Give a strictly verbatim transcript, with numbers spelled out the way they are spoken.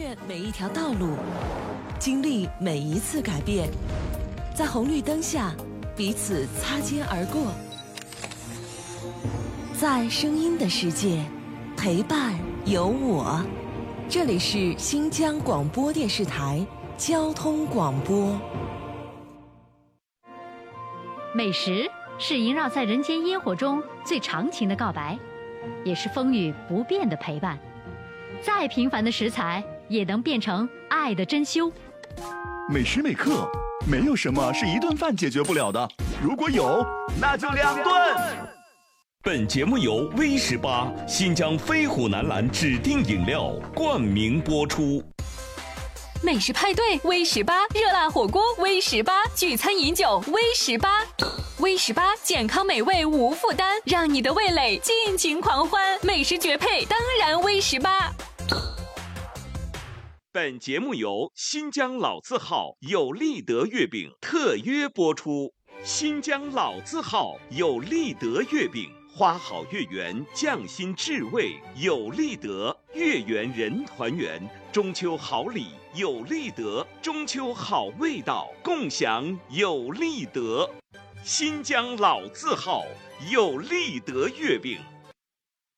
越每一条道路，经历每一次改变，在红绿灯下彼此擦肩而过，在声音的世界陪伴有我。这里是新疆广播电视台交通广播。 美食是萦绕在人间烟火中最长情的告白，也是风雨不变的陪伴。再平凡的食材也能变成爱的珍馐。 每时每刻，没有什么是一顿饭解决不了的，如果有，那就两顿。 本节目由 V 十八新疆飞虎男篮指定饮料冠名播出。 美食派对 V 十八，热辣火锅 V 十八，聚餐饮酒 V 十八。V 十八健康美味无负担，让你的味蕾尽情狂欢。美食绝配，当然 V 十八。 本节目由新疆老字号有利德月饼特约播出。新疆老字号有利德月饼，花好月圆，匠心至味，有利德，月圆人团圆，中秋好礼有利德，中秋好味道，共享有利德。新疆老字号有利德月饼。